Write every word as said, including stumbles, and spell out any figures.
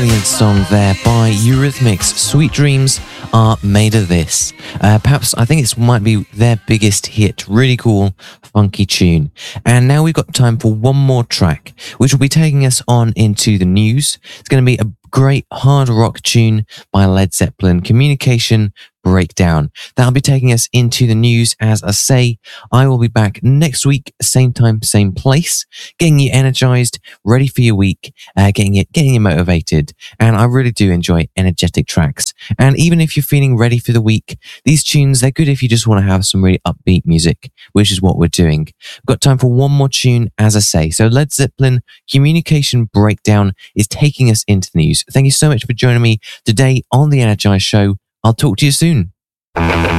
Brilliant song there by Eurythmics. Sweet Dreams Are Made of This. Uh, perhaps I think it might be their biggest hit. Really cool, funky tune. And now we've got time for one more track, which will be taking us on into the news. It's going to be a great hard rock tune by Led Zeppelin, Communication Breakdown. That'll be taking us into the news. As I say, I will be back next week, same time, same place, getting you energized, ready for your week, uh, getting you, getting you motivated. And I really do enjoy energetic tracks. And even if you're feeling ready for the week, these tunes, they're good if you just want to have some really upbeat music, which is what we're doing. We've got time for one more tune, as I say. So Led Zeppelin, Communication Breakdown is taking us into the news. Thank you so much for joining me today on The Energize Show. I'll talk to you soon.